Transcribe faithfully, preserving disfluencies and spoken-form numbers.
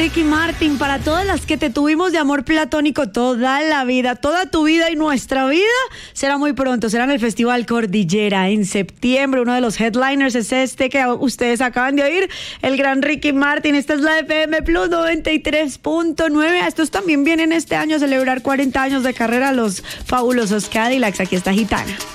Ricky Martin, para todas las que te tuvimos de amor platónico toda la vida, toda tu vida y nuestra vida, será muy pronto, será en el Festival Cordillera en septiembre. Uno de los headliners es este que ustedes acaban de oír, el gran Ricky Martin. Esta es la F M Plus noventa y tres punto nueve. Estos también vienen este año a celebrar cuarenta años de carrera, los fabulosos Cadillacs. Aquí está Gitana.